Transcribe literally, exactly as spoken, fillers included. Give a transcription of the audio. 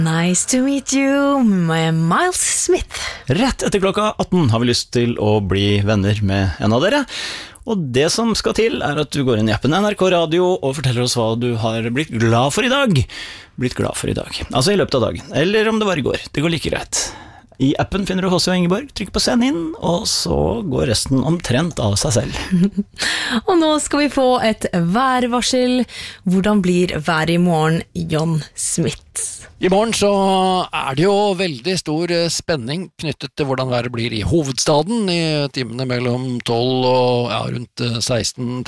Nice to meet you, med Miles Smith. Rett etter klokka atten har vi lyst til å bli venner med en av dere. Og det som skal til er at du går inn i appen N R K Radio og forteller oss hva du har blitt glad for i dag. Blitt glad for i dag. Altså i løpet av dagen. Eller om det var i går. Det går like greit. I appen finner du H C og Ingeborg, trykk på send inn, og så går resten omtrent av seg selv. Og nå skal vi få et værvarsel. Hvordan blir været i morgen, John Smith? I morgen så er det jo veldig stor spenning knyttet til hvordan været blir i hovedstaden i timene mellom tolv og ja, rundt seksten